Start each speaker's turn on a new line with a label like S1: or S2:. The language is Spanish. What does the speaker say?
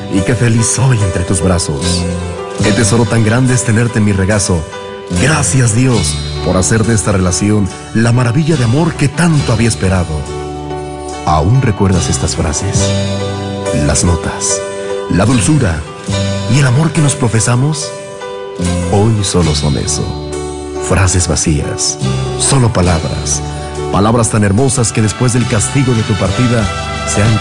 S1: y qué feliz soy entre tus brazos. Qué tesoro tan grande es tenerte en mi regazo. Gracias, Dios, por hacer de esta relación la maravilla de amor que tanto había esperado. ¿Aún recuerdas estas frases? Las notas, la dulzura y el amor que nos profesamos. Hoy solo son eso, frases vacías, solo palabras, palabras tan hermosas que después del castigo de tu partida se han